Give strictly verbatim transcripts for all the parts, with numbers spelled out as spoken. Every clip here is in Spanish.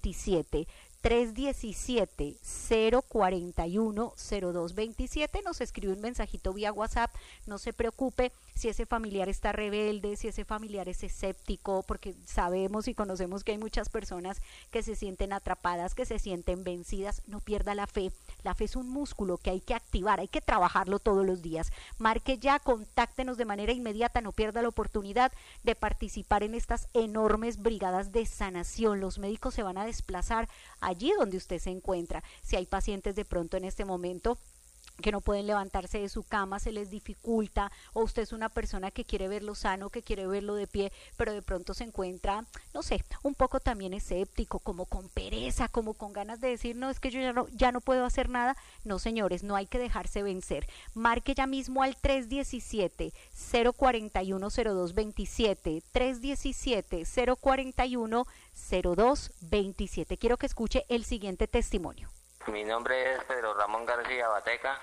veintisiete, tres diecisiete, cero cuarenta y uno, cero dos veintisiete. Nos escribe un mensajito vía WhatsApp. No se preocupe si ese familiar está rebelde, si ese familiar es escéptico, porque sabemos y conocemos que hay muchas personas que se sienten atrapadas, que se sienten vencidas. No pierda la fe. La fe es un músculo que hay que activar, hay que trabajarlo todos los días. Marque ya, contáctenos de manera inmediata, no pierda la oportunidad de participar en estas enormes brigadas de sanación. Los médicos se van a desplazar allí donde usted se encuentra. Si hay pacientes de pronto en este momento que no pueden levantarse de su cama, se les dificulta, o usted es una persona que quiere verlo sano, que quiere verlo de pie, pero de pronto se encuentra, no sé, un poco también escéptico, como con pereza, como con ganas de decir, no, es que yo ya no, ya no puedo hacer nada. No, señores, no hay que dejarse vencer. Marque ya mismo al tres diecisiete, cero cuarenta y uno, cero dos veintisiete, tres diecisiete, cero cuarenta y uno, cero dos veintisiete. Quiero que escuche el siguiente testimonio. Mi nombre es Pedro Ramón García Bateca.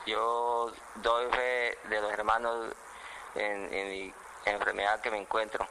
Yo doy fe de los hermanos en, en mi enfermedad que me encuentro.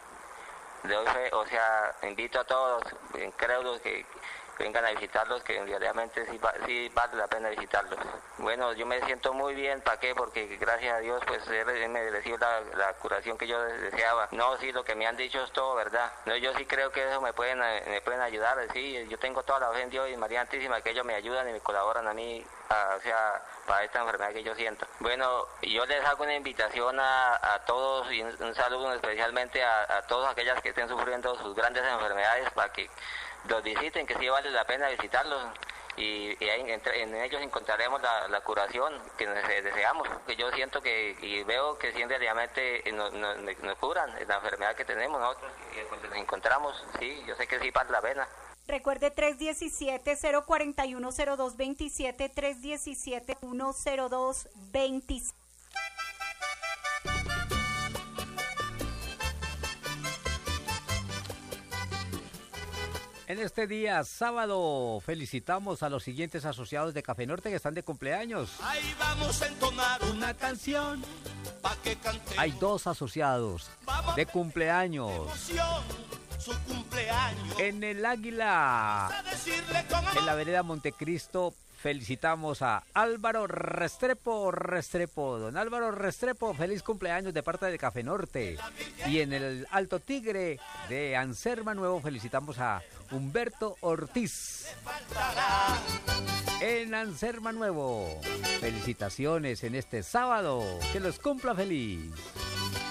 Doy fe, o sea, invito a todos, incrédulos, que vengan a visitarlos, que realmente sí, sí vale la pena visitarlos. Bueno, yo me siento muy bien, ¿para qué? Porque gracias a Dios pues he merecido la, la curación que yo deseaba. No, sí, lo que me han dicho es todo verdad. No, yo sí creo que eso me pueden, me pueden ayudar, sí, yo tengo toda la fe en Dios y María Santísima, que ellos me ayudan y me colaboran a mí, a, o sea, para esta enfermedad que yo siento. Bueno, yo les hago una invitación a, a todos y un, un saludo especialmente a, a todas aquellas que estén sufriendo sus grandes enfermedades, para que los visiten, que sí vale la pena visitarlos, y, y ahí, entre, en ellos encontraremos la, la curación que deseamos, que yo siento que y veo que siempre realmente nos, nos, nos curan la enfermedad que tenemos nosotros, y cuando nos encontramos, sí, yo sé que sí vale la pena. Recuerde tres diecisiete, cero cuarenta y uno, cero dos veintisiete, tres diecisiete, uno cero dos veintisiete. En este día, sábado, felicitamos a los siguientes asociados de Café Norte que están de cumpleaños. Ahí vamos a entonar una canción pa' que cante. Hay dos asociados de cumpleaños. Emoción, su cumpleaños. En el Águila, A decirle con amor. en la vereda Montecristo, felicitamos a Álvaro Restrepo Restrepo. Don Álvaro Restrepo, feliz cumpleaños de parte de Café Norte. Y en el Alto Tigre de Anserma Nuevo felicitamos a Humberto Ortiz. En Anserma Nuevo, felicitaciones en este sábado. Que los cumpla feliz.